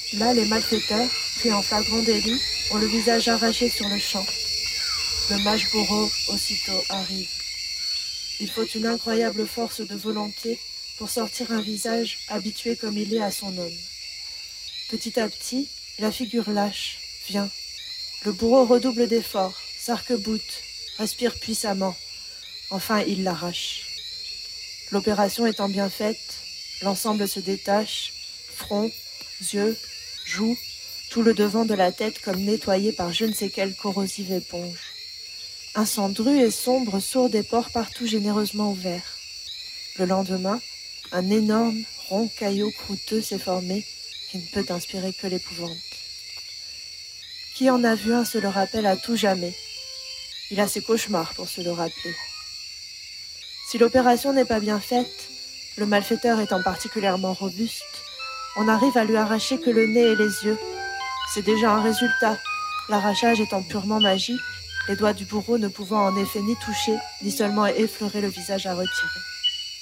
Là, les malfaiteurs, pris en flagrant délit, ont le visage arraché sur le champ. Le mage bourreau aussitôt arrive. Il faut une incroyable force de volonté pour sortir un visage habitué comme il est à son homme. Petit à petit, la figure lâche, vient. Le bourreau redouble d'efforts, s'arc-boute, respire puissamment. Enfin, il l'arrache. L'opération étant bien faite, l'ensemble se détache, front, yeux, joues, tout le devant de la tête comme nettoyé par je ne sais quelle corrosive éponge. Un sang dru et sombre sort des pores partout généreusement ouverts. Le lendemain, un énorme, rond caillot croûteux s'est formé qui ne peut inspirer que l'épouvante. Qui en a vu un se le rappelle à tout jamais. Il a ses cauchemars pour se le rappeler. Si l'opération n'est pas bien faite, le malfaiteur étant particulièrement robuste, on n'arrive à lui arracher que le nez et les yeux. C'est déjà un résultat, l'arrachage étant purement magique, les doigts du bourreau ne pouvant en effet ni toucher, ni seulement effleurer le visage à retirer.